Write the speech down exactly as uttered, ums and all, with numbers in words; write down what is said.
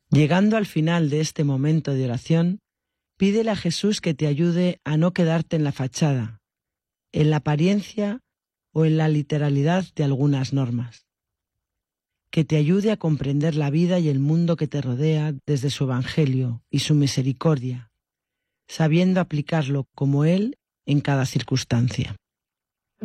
Llegando al final de este momento de oración, pídele a Jesús que te ayude a no quedarte en la fachada, en la apariencia o en la literalidad de algunas normas. Que te ayude a comprender la vida y el mundo que te rodea desde su Evangelio y su misericordia, sabiendo aplicarlo como Él en cada circunstancia.